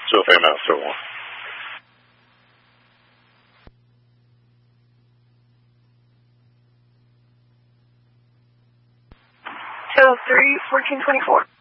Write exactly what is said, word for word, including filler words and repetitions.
Still fan out, still one. So three, fourteen, twenty-four.